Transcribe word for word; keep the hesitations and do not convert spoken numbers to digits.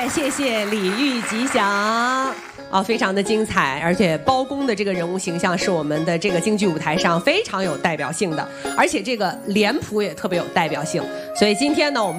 谢谢谢李玉吉祥啊，非常的精彩，而且包公的这个人物形象是我们的这个京剧舞台上非常有代表性的，而且这个脸谱也特别有代表性，所以今天呢，我们。